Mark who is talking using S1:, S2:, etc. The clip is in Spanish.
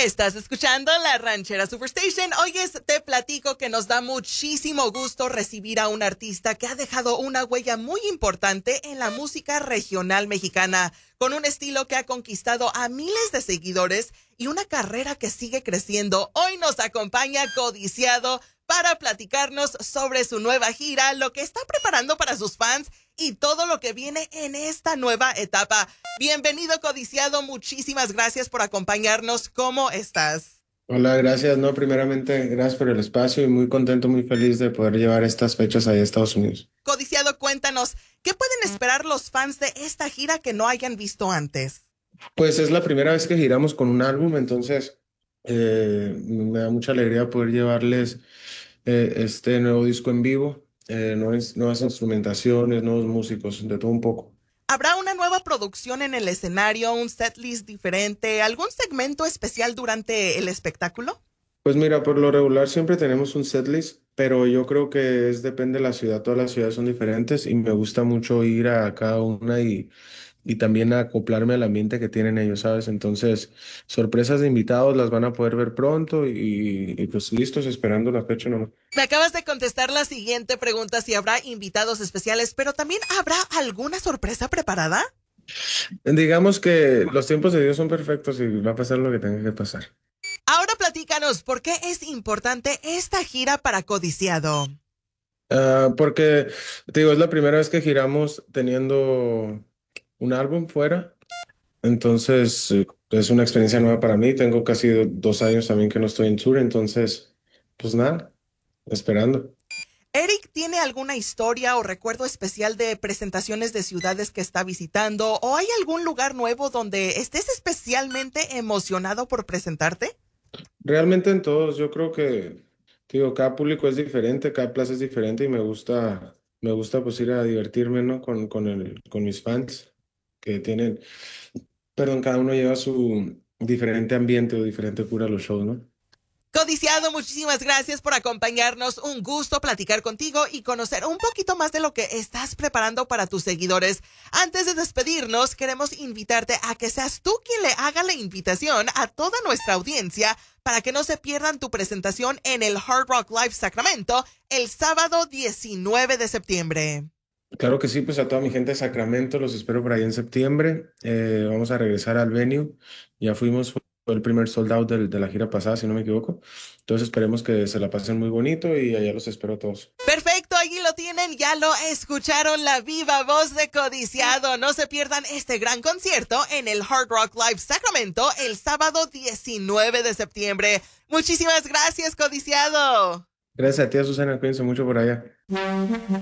S1: Estás escuchando La Ranchera Superstation. Oyes, te platico que nos da muchísimo gusto recibir a un artista que ha dejado una huella muy importante en la música regional mexicana, con un estilo que ha conquistado a miles de seguidores y una carrera que sigue creciendo. Hoy nos acompaña Codiciado para platicarnos sobre su nueva gira, lo que está preparando para sus fans y todo lo que viene en esta nueva etapa. Bienvenido, Codiciado. Muchísimas gracias por acompañarnos. ¿Cómo estás?
S2: Hola, gracias. No, primeramente, gracias por el espacio y muy contento, muy feliz de poder llevar estas fechas allá a Estados Unidos.
S1: Codiciado, cuéntanos, ¿qué pueden esperar los fans de esta gira que no hayan visto antes?
S2: Pues es la primera vez que giramos con un álbum, entonces me da mucha alegría poder llevarles este nuevo disco en vivo, nuevas instrumentaciones, nuevos músicos, de todo un poco.
S1: ¿Habrá una nueva producción en el escenario, un setlist diferente, algún segmento especial durante el espectáculo?
S2: Pues mira, por lo regular siempre tenemos un setlist, pero yo creo que depende de la ciudad, todas las ciudades son diferentes y me gusta mucho ir a cada una y también acoplarme al ambiente que tienen ellos, ¿sabes? Entonces, sorpresas de invitados las van a poder ver pronto y pues listos esperando la fecha nomás.
S1: Me acabas de contestar la siguiente pregunta, si habrá invitados especiales, pero también habrá alguna sorpresa preparada.
S2: Digamos que los tiempos de Dios son perfectos y va a pasar lo que tenga que pasar.
S1: Ahora platícanos, ¿por qué es importante esta gira para Codiciado?
S2: Porque, te digo, es la primera vez que giramos teniendo un álbum fuera, entonces es una experiencia nueva para mí. Tengo casi 2 años también que no estoy en tour, entonces, pues nada, esperando.
S1: ¿Eric tiene alguna historia o recuerdo especial de presentaciones de ciudades que está visitando? ¿O hay algún lugar nuevo donde estés especialmente emocionado por presentarte?
S2: Realmente en todos, yo creo que, te digo, cada público es diferente, cada plaza es diferente y me gusta pues ir a divertirme, ¿no? Con mis fans que tienen, perdón, cada uno lleva su diferente ambiente o diferente cura a los shows, ¿no?
S1: Codiciado, muchísimas gracias por acompañarnos. Un gusto platicar contigo y conocer un poquito más de lo que estás preparando para tus seguidores. Antes de despedirnos, queremos invitarte a que seas tú quien le haga la invitación a toda nuestra audiencia para que no se pierdan tu presentación en el Hard Rock Live Sacramento el sábado 19 de septiembre.
S2: Claro que sí, pues a toda mi gente de Sacramento, los espero por ahí en septiembre. Vamos a regresar al venue. Ya fuimos, fue el primer sold out de la gira pasada, si no me equivoco. Entonces esperemos que se la pasen muy bonito y allá los espero a todos.
S1: Perfecto, allí lo tienen, ya lo escucharon, la viva voz de Codiciado. No se pierdan este gran concierto en el Hard Rock Live Sacramento el sábado 19 de septiembre. Muchísimas gracias, Codiciado.
S2: Gracias a ti, Susana, cuídense mucho por allá.